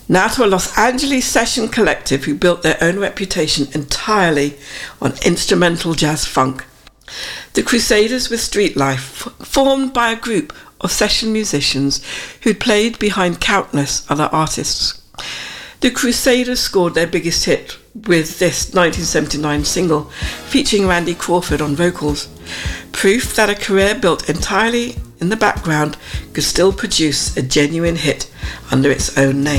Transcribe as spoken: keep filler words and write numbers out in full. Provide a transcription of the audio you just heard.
Now to a Los Angeles session collective who built their own reputation entirely on instrumental jazz funk. The Crusaders with Street Life, formed by a group of session musicians who'd played behind countless other artists. The Crusaders scored their biggest hit with this nineteen seventy-nine single featuring Randy Crawford on vocals, proof that a career built entirely in the background could still produce a genuine hit under its own name.